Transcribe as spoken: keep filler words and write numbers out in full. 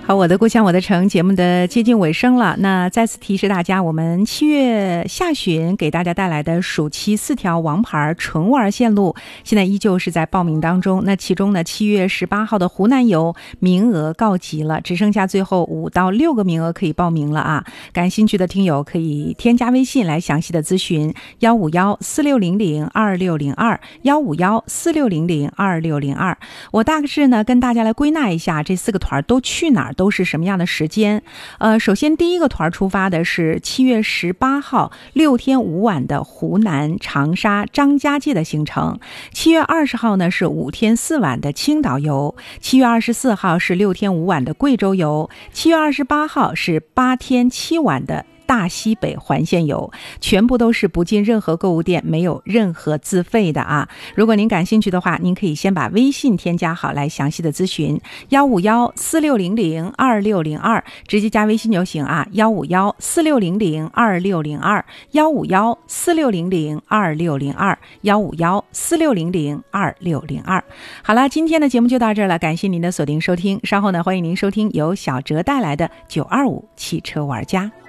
好，我的故乡我的城节目的接近尾声了，那再次提示大家，我们七月下旬给大家带来的暑期四条王牌纯玩线路现在依旧是在报名当中。那其中呢，七月十八号的湖南游名额告急了，只剩下最后五到六个名额可以报名了啊！感兴趣的听友可以添加微信来详细的咨询幺五幺四六零零二六零二幺五幺四六零零二六零二。我大致呢跟大家来归纳一下这四个团都去哪儿，都是什么样的时间。呃，首先第一个团出发的是七月十八号六天五晚的湖南长沙张家界的行程，七月二十号呢是五天四晚的青岛游，七月二十四号是六天五晚的贵州游，七月二十八号是八天七晚的大西北环线游，全部都是不进任何购物店，没有任何自费的啊！如果您感兴趣的话，您可以先把微信添加好来详细的咨询幺五幺四六零零二六零二，直接加微信就行啊！幺五幺四六零零二六零二幺五幺四六零零二六零二幺五幺四六零零二六零二。好了，今天的节目就到这儿了，感谢您的锁定收听，稍后呢，欢迎您收听由小哲带来的九二五汽车玩家。